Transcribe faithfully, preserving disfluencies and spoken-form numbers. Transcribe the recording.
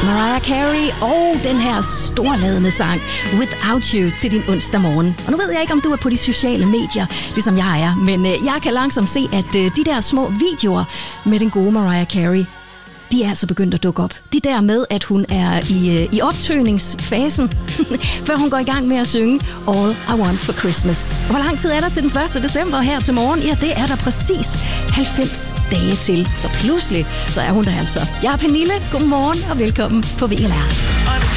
Mariah Carey og den her storladende sang Without You til din onsdag morgen. Og nu ved jeg ikke, om du er på de sociale medier, ligesom jeg er, men jeg kan langsomt se, at de der små videoer med den gode Mariah Carey, de er altså begyndt at dukke op. De der med, at hun er i, i optøningsfasen, før hun går i gang med at synge All I Want for Christmas. Hvor lang tid er der til den første december her til morgen? Ja, det er der præcis halvfems dage til. Så pludselig, så er hun der altså. Jeg er Pernille. Godmorgen og velkommen på V L R.